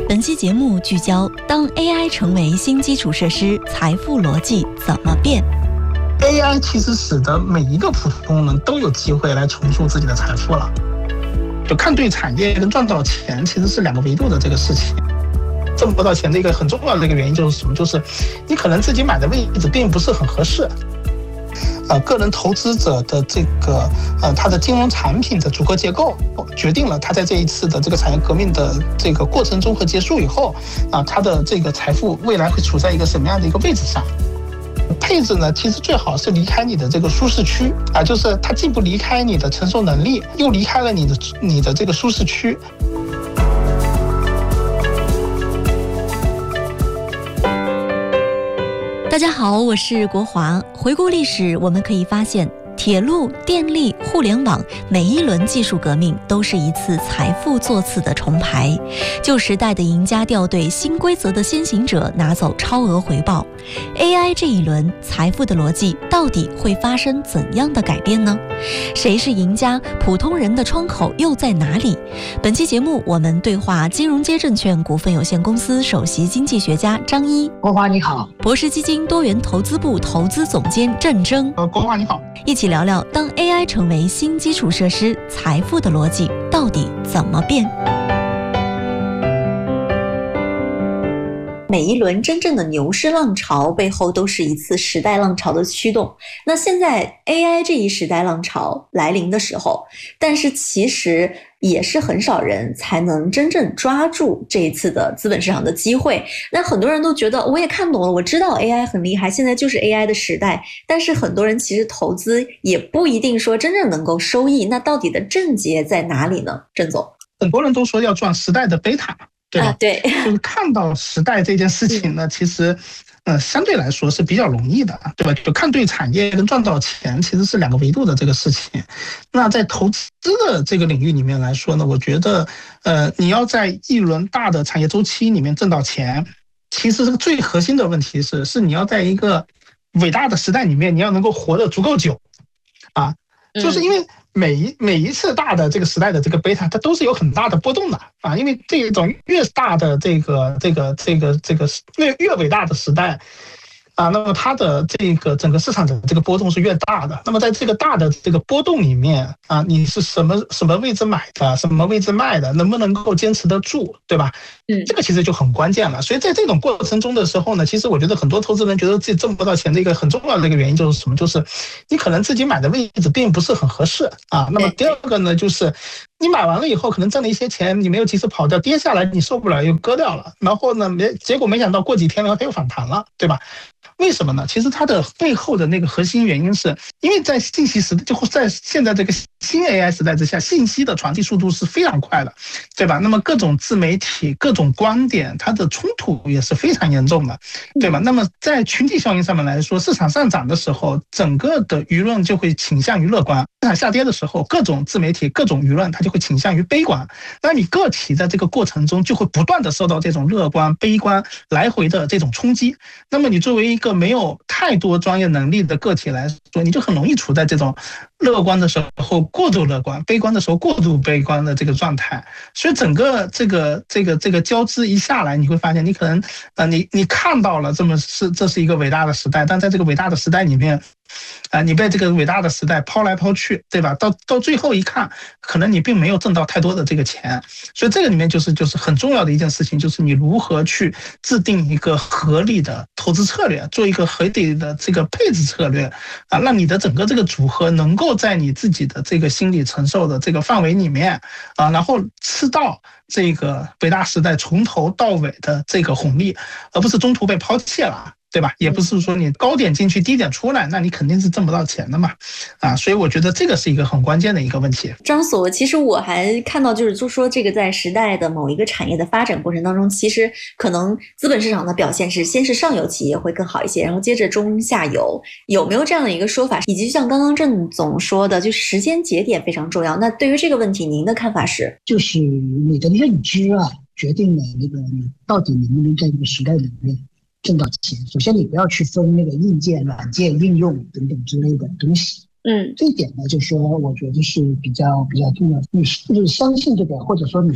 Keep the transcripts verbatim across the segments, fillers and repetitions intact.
本期节目聚焦：当 A I 成为新基础设施，财富逻辑怎么变 ？A I 其实使得每一个普通人都有机会来重塑自己的财富了。就看对产业跟赚到钱其实是两个维度的这个事情。挣不到钱的一个很重要的一个原因就是什么？就是你可能自己买的位置并不是很合适。呃，个人投资者的这个呃，他的金融产品的组合结构决定了他在这一次的这个产业革命的这个过程中和结束以后啊，他的这个财富未来会处在一个什么样的一个位置上？配置呢，其实最好是离开你的这个舒适区啊，就是它既不离开你的承受能力，又离开了你的你的这个舒适区。 大家好，我是国华。回顾历史，我们可以发现，铁路、电力、互联网每一轮技术革命都是一次财富座次的重排，旧时代的赢家掉队，新规则的先行者拿走超额回报。A I 这一轮财富的逻辑到底会发生怎样的改变呢？谁是赢家？普通人的窗口又在哪里？本期节目我们对话金融街证券股份有限公司首席经济学家张一。 国华你好。 博时基金多元投资部投资总监郑铮。 呃，国华你好。 一起聊聊当 A I 成为新基础设施，财富的逻辑到底怎么变？每一轮真正的牛市浪潮背后都是一次时代浪潮的驱动。那现在 A I 这一时代浪潮来临的时候，但是其实也是很少人才能真正抓住这一次的资本市场的机会。那很多人都觉得我也看懂了，我知道 A I 很厉害，现在就是 A I 的时代，但是很多人其实投资也不一定说真正能够收益。那到底的症结在哪里呢？郑总， 很多人都说要赚时代的贝塔，对吧？ 啊，对， 就是看到时代这件事情呢，其实呃，相对来说是比较容易的，对吧？就看对产业跟赚到钱其实是两个维度的这个事情。那在投资的这个领域里面来说呢，我觉得呃，你要在一轮大的产业周期里面挣到钱，其实这个最核心的问题是是你要在一个伟大的时代里面，你要能够活得足够久啊，就是因为每一每一次大的这个时代的这个贝塔，它都是有很大的波动的啊，因为这种越大的这个这个这个这个越越伟大的时代啊，那么它的这个整个市场的这个波动是越大的。那么在这个大的这个波动里面啊，你是什么什么位置买的，什么位置卖的，能不能够坚持得住，对吧？嗯，这个其实就很关键了。所以在这种过程中的时候呢，其实我觉得很多投资人觉得自己挣不到钱的一个很重要的一个原因就是什么？就是你可能自己买的位置并不是很合适啊。那么第二个呢，就是你买完了以后可能挣了一些钱，你没有及时跑掉，跌下来你受不了又割掉了，然后呢没结果没想到过几天然后它又反弹了，对吧？为什么呢？其实它的背后的那个核心原因是因为在信息时代，就在现在这个新 A I 时代之下，信息的传递速度是非常快的，对吧？那么各种自媒体、各种观点，它的冲突也是非常严重的，对吧？那么在群体效应上面来说，市场上涨的时候，整个的舆论就会倾向于乐观；市场下跌的时候，各种自媒体、各种舆论它就会倾向于悲观。那你个体在这个过程中就会不断的受到这种乐观、悲观来回的这种冲击。那么你作为一个没有太多专业能力的个体来说，你就很容易处在这种乐观的时候过度乐观，悲观的时候过度悲观的这个状态。所以整个这个这个这个交织一下来，你会发现你可能呃你你看到了这么是这是一个伟大的时代，但在这个伟大的时代里面啊、呃，你被这个伟大的时代抛来抛去，对吧？到到最后一看，可能你并没有挣到太多的这个钱。所以这个里面就是就是很重要的一件事情，就是你如何去制定一个合理的投资策略，做一个合理的这个配置策略啊，让你的整个这个组合能够在你自己的这个心理承受的这个范围里面啊，然后吃到这个伟大时代从头到尾的这个红利，而不是中途被抛弃了，对吧？也不是说你高点进去低点出来，那你肯定是挣不到钱的嘛，啊，所以我觉得这个是一个很关键的一个问题。 张所，其实我还看到就是就说这个在时代的某一个产业的发展过程当中，其实可能资本市场的表现是先是上游企业会更好一些，然后接着中下游，有没有这样的一个说法？以及像刚刚郑总说的，就时间节点非常重要。那对于这个问题，您的看法是？ 就是你的认知啊，决定了那个你到底能不能在这个时代里面挣到钱。首先你不要去分那个硬件、软件、应用等等之类的东西，嗯，这一点呢，就是说我觉得是比较比较重要。你是不是相信这个，或者说你是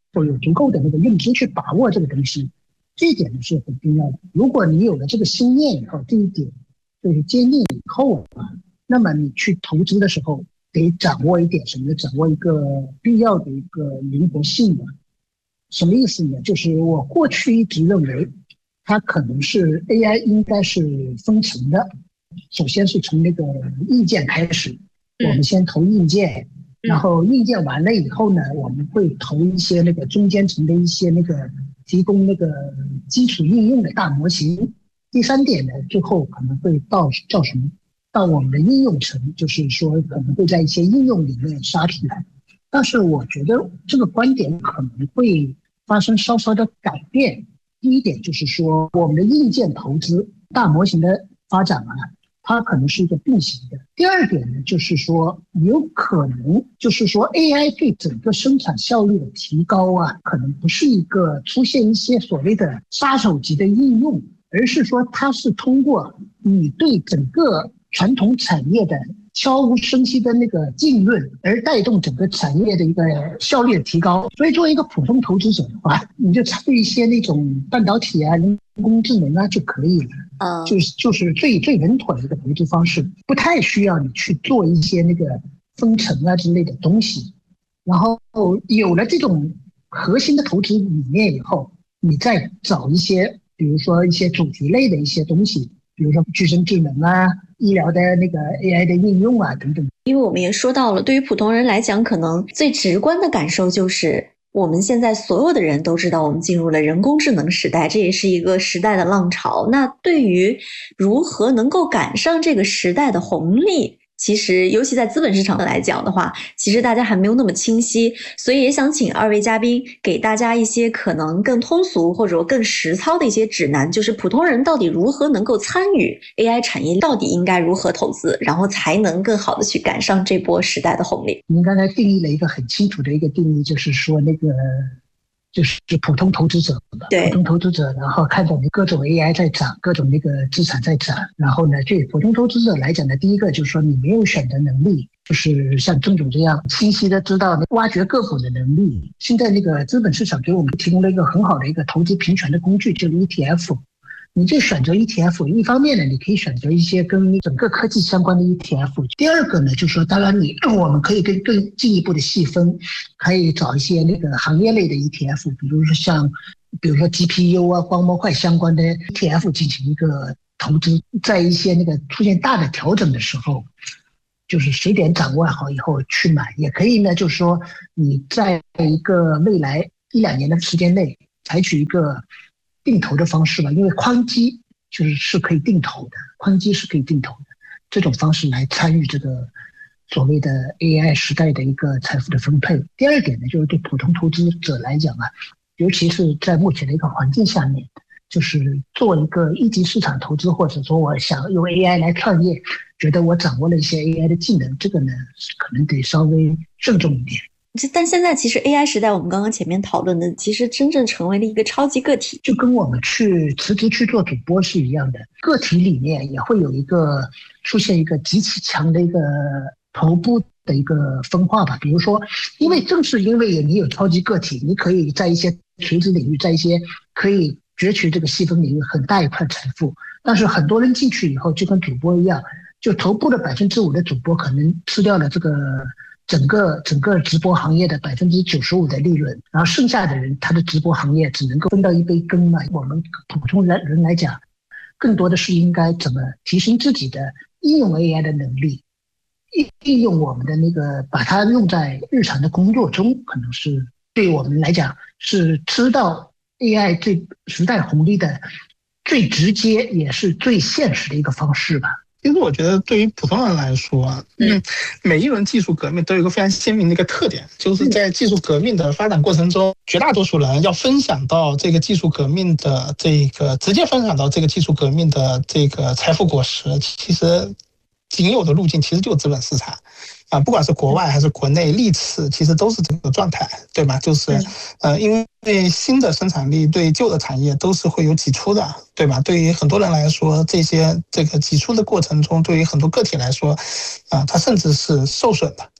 否有足够的那个认知去把握这个东西，这一点呢是很重要的。如果你有了这个心念以后，这一点就是坚定以后啊，那么你去投资的时候得掌握一点什么呢？掌握一个必要的一个灵活性吧。什么意思呢？就是我过去一直认为它可能是 A I 应该是分层的，首先是从那个硬件开始，我们先投硬件，然后硬件完了以后呢，我们会投一些那个中间层的一些那个提供那个基础应用的大模型。第三点呢，最后可能会到叫什么？到我们的应用层，就是说可能会在一些应用里面杀出来。但是我觉得这个观点可能会发生稍稍的改变。第一点就是说，我们的硬件投资、大模型的发展啊，它可能是一个并行的。第二点呢，就是说有可能就是说 A I 对整个生产效率的提高啊，可能不是一个出现一些所谓的杀手级的应用，而是说它是通过你对整个传统产业的悄无声息的那个浸润，而带动整个产业的一个效率的提高。所以作为一个普通投资者的话，你就参与一些那种半导体啊、人工智能啊就可以了。嗯，就是就是最最稳妥的一个投资方式，不太需要你去做一些那个分层啊之类的东西。然后有了这种核心的投资理念以后，你再找一些，比如说一些主题类的一些东西，比如说具身智能啊、医疗的那个 A I 的应用啊等等。 因为我们也说到了，对于普通人来讲，可能最直观的感受就是我们现在所有的人都知道我们进入了人工智能时代，这也是一个时代的浪潮。那对于如何能够赶上这个时代的红利，其实尤其在资本市场来讲的话，其实大家还没有那么清晰，所以也想请二位嘉宾给大家一些可能更通俗或者更实操的一些指南，就是普通人到底如何能够参与 A I 产业，到底应该如何投资，然后才能更好的去赶上这波时代的红利。 您刚才定义了一个很清楚的一个定义，就是说那个就是普通投资者，对，普通投资者，然后看到各种 A I 在涨，各种那个资产在涨，然后呢，对普通投资者来讲呢，第一个就是说你没有选择能力，就是像郑总这样清晰的知道挖掘个股的能力。现在那个资本市场给我们提供了一个很好的一个投资平权的工具，就是 E T F。你就选择 E T F， 一方面呢，你可以选择一些跟整个科技相关的 E T F。第二个呢，就是说，当然你我们可以更更进一步的细分，可以找一些那个行业类的 E T F， 比如说像，比如说 G P U 啊、光模块相关的 E T F 进行一个投资，在一些那个出现大的调整的时候，就是时点掌握好以后去买，也可以呢，就是说你在一个未来一两年的时间内采取一个定投的方式吧，因为宽基就是是可以定投的，宽基是可以定投的，这种方式来参与这个所谓的 A I 时代的一个财富的分配。第二点呢，就是对普通投资者来讲啊，尤其是在目前的一个环境下面，就是做一个一级市场投资，或者说我想用 A I 来创业，觉得我掌握了一些 A I 的技能，这个呢可能得稍微慎重一点。 但现在其实 A I 时代，我们刚刚前面讨论的，其实真正成为了一个超级个体， 就跟我们去辞职去做主播是一样的，个体里面也会有一个出现一个极其强的一个头部的一个分化吧。比如说，因为正是因为你有超级个体，你可以在一些垂直领域，在一些可以攫取这个细分领域很大一块财富，但是很多人进去以后，就跟主播一样，就头部的百分之五的主播可能吃掉了这个整个整个直播行业的百分之九十五的利润，然后剩下的人他的直播行业只能够分到一杯羹嘛。我们普通人来讲，更多的是应该怎么提升自己的应用 A I 的能力，应用我们的那个把它用在日常的工作中，可能是对我们来讲是吃到 A I 这时代红利的最直接也是最现实的一个方式吧。 其实我觉得对于普通人来说，嗯，每一轮技术革命都有一个非常鲜明的一个特点，就是在技术革命的发展过程中，绝大多数人要分享到这个技术革命的这个直接分享到这个技术革命的这个财富果实，其实仅有的路径其实就是资本市场啊，不管是国外还是国内，历次其实都是这个状态，对吧？就是呃，因为新的生产力对旧的产业都是会有挤出的，对吧？对于很多人来说，这些这个挤出的过程中，对于很多个体来说，啊，它甚至是受损的。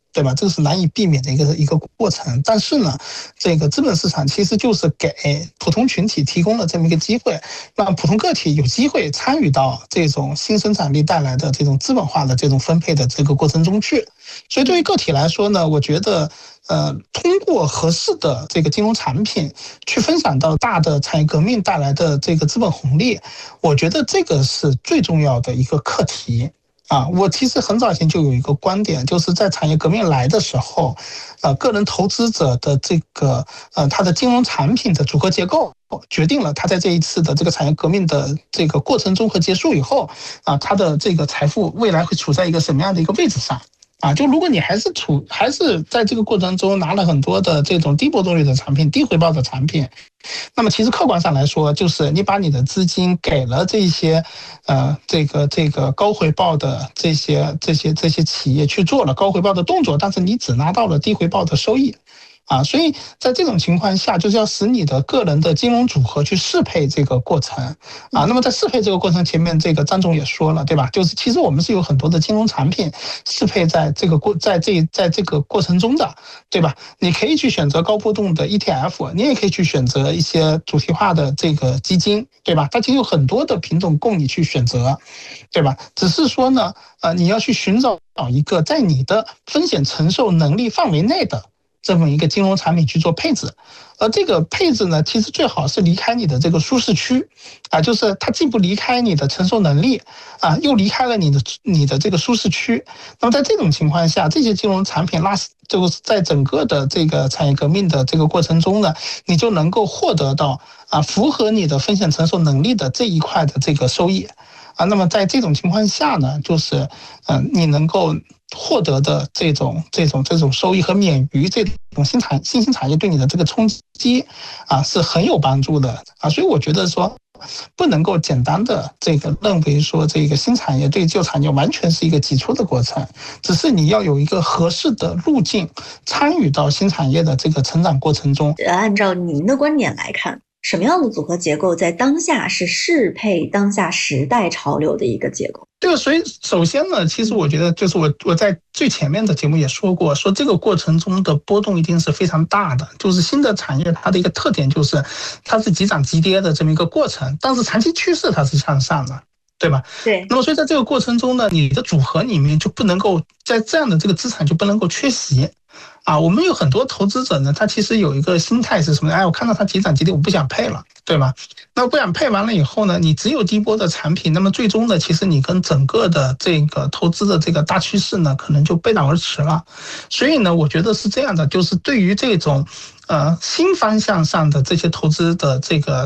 对吧？这个是难以避免的一个一个过程。但是呢，这个资本市场其实就是给普通群体提供了这么一个机会，让普通个体有机会参与到这种新生产力带来的这种资本化的这种分配的这个过程中去。所以对于个体来说呢，我觉得呃，通过合适的这个金融产品去分享到大的产业革命带来的这个资本红利，我觉得这个是最重要的一个课题。啊，我其实很早以前就有一个观点，就是在产业革命来的时候，呃，个人投资者的这个呃，他的金融产品的组合结构，决定了他在这一次的这个产业革命的这个过程中和结束以后，啊，他的这个财富未来会处在一个什么样的一个位置上。啊，就如果你还是处还是在这个过程中拿了很多的这种低波动率的产品、低回报的产品，那么其实客观上来说，就是你把你的资金给了这些，呃，这个这个高回报的这些这些这些企业去做了高回报的动作，但是你只拿到了低回报的收益。啊，所以在这种情况下，就是要使你的个人的金融组合去适配这个过程啊。那么在适配这个过程，前面这个张总也说了，对吧？就是其实我们是有很多的金融产品适配在这个过在这在这个过程中的，对吧？你可以去选择高波动的 E T F， 你也可以去选择一些主题化的这个基金，对吧？它其实有很多的品种供你去选择，对吧？只是说呢，呃，你要去寻找一个在你的风险承受能力范围内的这么一个金融产品去做配置，而这个配置呢，其实最好是离开你的这个舒适区，啊，就是它既不离开你的承受能力，啊，又离开了你的你的这个舒适区。那么在这种情况下，这些金融产品拉就是在整个的这个产业革命的这个过程中呢，你就能够获得到啊符合你的风险承受能力的这一块的这个收益。啊，那么在这种情况下呢，就是，嗯、呃，你能够获得的这种这种这种收益和免于这种新产新兴产业对你的这个冲击，啊，是很有帮助的啊。所以我觉得说，不能够简单的这个认为说这个新产业对旧产业完全是一个挤出的过程，只是你要有一个合适的路径参与到新产业的这个成长过程中。 按照您的观点来看，什么样的组合结构在当下是适配当下时代潮流的一个结构？ 对，所以首先呢，其实我觉得就是我我在最前面的节目也说过，说这个过程中的波动一定是非常大的，就是新的产业它的一个特点就是它是急涨急跌的这么一个过程，但是长期趋势它是向上的，对吧？ 对。 那么所以在这个过程中呢，你的组合里面就不能够在这样的这个资产就不能够缺席。啊，我们有很多投资者呢，他其实有一个心态是什么？哎，我看到它急涨急跌，我不想配了，对吧？那不想配完了以后呢，你只有低波的产品，那么最终呢，其实你跟整个的这个投资的这个大趋势呢，可能就背道而驰了。所以呢，我觉得是这样的，就是对于这种呃新方向上的这些投资的这个